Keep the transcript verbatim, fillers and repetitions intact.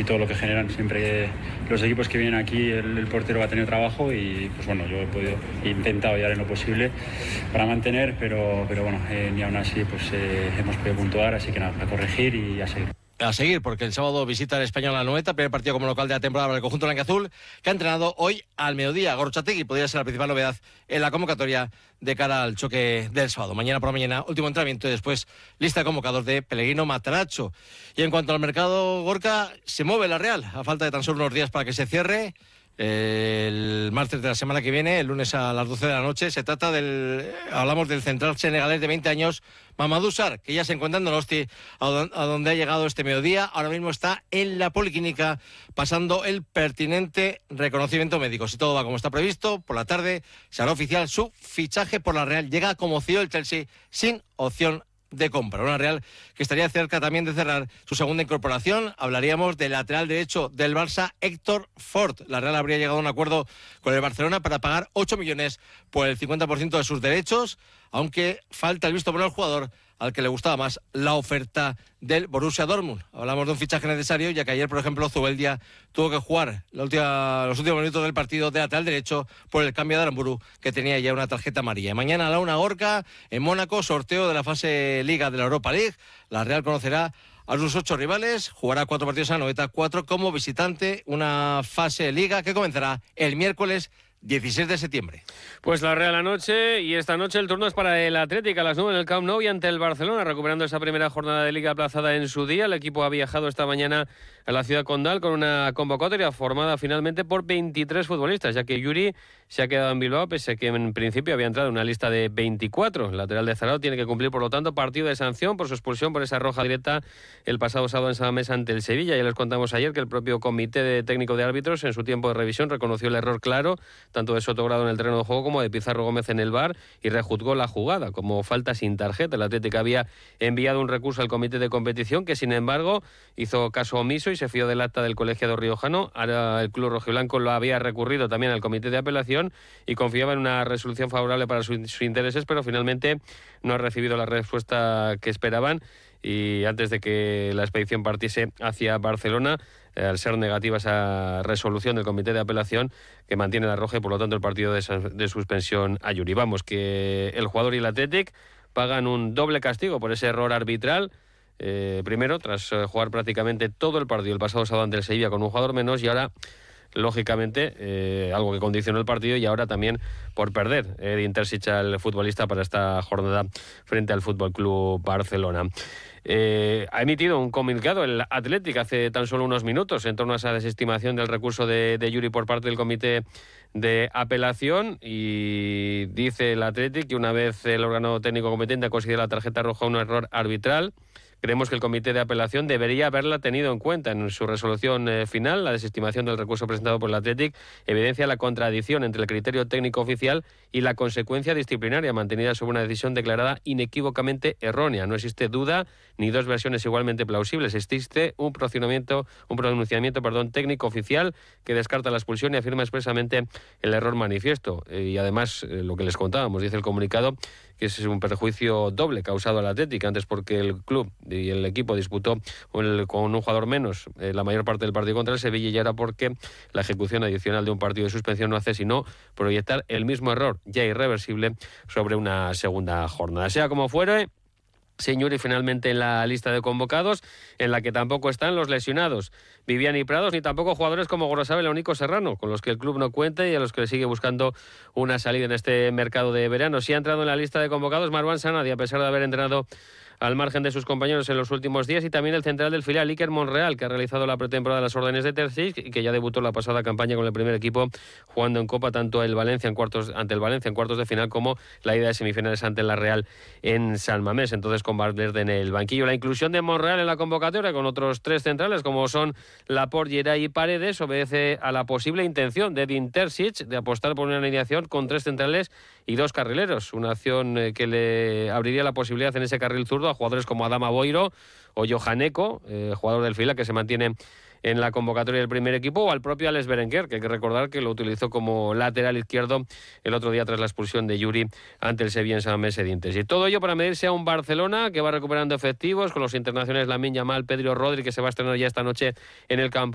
todo lo que generan. Siempre los equipos que vienen aquí, el, el portero va a tener trabajo y pues bueno, yo he podido, he intentado llegar en lo posible para mantener, pero, pero bueno, eh, ni aún así pues eh, hemos podido puntuar, así que nada, a corregir y a seguir. A seguir, porque el sábado visita el Español a la Noeta, primer partido como local de la temporada para el conjunto blanquiazul, que ha entrenado hoy al mediodía. Gorrotxategi podría ser la principal novedad en la convocatoria de cara al choque del sábado. Mañana por la mañana, último entrenamiento y después lista de convocados de Pellegrino Matarazzo. Y en cuanto al mercado, Gorka, se mueve la Real, a falta de tan solo unos días para que se cierre. El martes de la semana que viene, el lunes a las doce de la noche, se trata del, hablamos del central senegalés de veinte años, Mamadou Sarr, que ya se encuentra en Donosti, a donde ha llegado este mediodía. Ahora mismo está en la policlínica pasando el pertinente reconocimiento médico. Si todo va como está previsto, por la tarde se hará oficial su fichaje por la Real. Llega como C E O del Chelsea sin opción de compra. Una Real que estaría cerca también de cerrar su segunda incorporación. Hablaríamos del lateral derecho del Barça, Héctor Fort. La Real habría llegado a un acuerdo con el Barcelona para pagar ocho millones por el cincuenta por ciento de sus derechos, aunque falta el visto bueno al jugador, al que le gustaba más la oferta del Borussia Dortmund. Hablamos de un fichaje necesario, ya que ayer, por ejemplo, Zubeldia tuvo que jugar la última, los últimos minutos del partido de lateral derecho por el cambio de Aramburu, que tenía ya una tarjeta amarilla. Mañana a la una Gorka, en Mónaco, sorteo de la fase Liga de la Europa League. La Real conocerá a sus ocho rivales, jugará cuatro partidos a la Noeta, cuatro como visitante, una fase Liga que comenzará el miércoles dieciséis de septiembre. Pues la Real anoche, y esta noche el turno es para el Atlético a las nueve en el Camp Nou y ante el Barcelona, recuperando esa primera jornada de Liga aplazada en su día. El equipo ha viajado esta mañana a la ciudad condal con una convocatoria formada finalmente por veintitrés futbolistas, ya que Yuri se ha quedado en Bilbao, pese a que en principio había entrado en una lista de veinticuatro. El lateral de Zarao tiene que cumplir, por lo tanto, partido de sanción por su expulsión por esa roja directa el pasado sábado en San Mamés ante el Sevilla. Ya les contamos ayer que el propio comité de técnico de árbitros en su tiempo de revisión reconoció el error claro, tanto de Sotogrado en el terreno de juego como de Pizarro Gómez en el V A R, y rejuzgó la jugada como falta sin tarjeta. El Atlético había enviado un recurso al comité de competición, que sin embargo hizo caso omiso y se fió del acta del colegiado riojano. Ahora el club rojiblanco lo había recurrido también al comité de apelación y confiaba en una resolución favorable para sus, sus intereses, pero finalmente no ha recibido la respuesta que esperaban. Y antes de que la expedición partiese hacia Barcelona, eh, al ser negativa esa resolución del comité de apelación, que mantiene la roja y por lo tanto el partido de, de suspensión a Yuri. Vamos, que el jugador y el Athletic pagan un doble castigo por ese error arbitral. Eh, primero, tras eh, jugar prácticamente todo el partido el pasado sábado ante el Sevilla con un jugador menos, y ahora, lógicamente, eh, algo que condicionó el partido, y ahora también por perder Edin Terzic al futbolista para esta jornada frente al Fútbol Club Barcelona. Eh, ha emitido un comunicado el Athletic hace tan solo unos minutos en torno a esa desestimación del recurso de, de Yuri por parte del comité de apelación, y dice el Athletic que una vez el órgano técnico competente ha considerado la tarjeta roja un error arbitral, creemos que el comité de apelación debería haberla tenido en cuenta en su resolución eh, final. La desestimación del recurso presentado por el Athletic evidencia la contradicción entre el criterio técnico oficial y la consecuencia disciplinaria mantenida sobre una decisión declarada inequívocamente errónea. No existe duda ni dos versiones igualmente plausibles. Existe un procedimiento, un pronunciamiento, perdón, técnico oficial que descarta la expulsión y afirma expresamente el error manifiesto. Eh, y además, eh, lo que les contábamos, dice el comunicado, que es un perjuicio doble causado al Athletic, antes porque el club y el equipo disputó con, el, con un jugador menos eh, la mayor parte del partido contra el Sevilla, y ahora porque la ejecución adicional de un partido de suspensión no hace sino proyectar el mismo error ya irreversible sobre una segunda jornada. Sea como fuere, Yuri finalmente en la lista de convocados, en la que tampoco están los lesionados Viviani Prados, ni tampoco jugadores como Gorosabel o Nico Serrano, con los que el club no cuenta y a los que le sigue buscando una salida en este mercado de verano. Sí ha entrado en la lista de convocados Marwan Sanadi, a pesar de haber entrenado al margen de sus compañeros en los últimos días, y también el central del filial Iker Monreal, que ha realizado la pretemporada de las órdenes de Terzic y que ya debutó la pasada campaña con el primer equipo, jugando en Copa tanto el Valencia en cuartos ante el Valencia en cuartos de final como la ida de semifinales ante la Real en San Mamés, entonces con Valverde en el banquillo. La inclusión de Monreal en la convocatoria con otros tres centrales como son Laporte, Geray y Paredes obedece a la posible intención de Edin Terzic de apostar por una alineación con tres centrales y dos carrileros, una acción que le abriría la posibilidad en ese carril zurdo a jugadores como Adama Boiro o Johan Eko, eh, jugador del fila que se mantiene en la convocatoria del primer equipo, o al propio Alex Berenguer, que hay que recordar que lo utilizó como lateral izquierdo el otro día tras la expulsión de Yuri ante el Sevilla en San Mamés Edientes. Y todo ello para medirse a un Barcelona que va recuperando efectivos con los internacionales Lamine Yamal, Pedro Rodri, que se va a estrenar ya esta noche en el campo